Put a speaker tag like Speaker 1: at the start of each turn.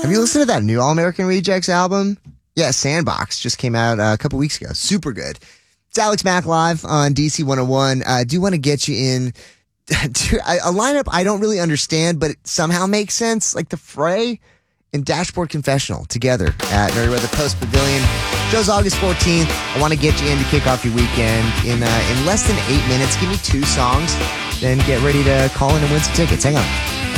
Speaker 1: Have you listened to that new All American Rejects album? Yeah, Sandbox just came out a couple weeks ago. Super good. It's Alex Mack live on DC 101. I do want to get you in to a lineup I don't really understand, but it somehow makes sense. Like the Fray and Dashboard Confessional together at Meriwether Post Pavilion. Show's August 14th. I want to get you in to kick off your weekend in less than 8 minutes. Give me 2 songs, then get ready to call in and win some tickets. Hang on.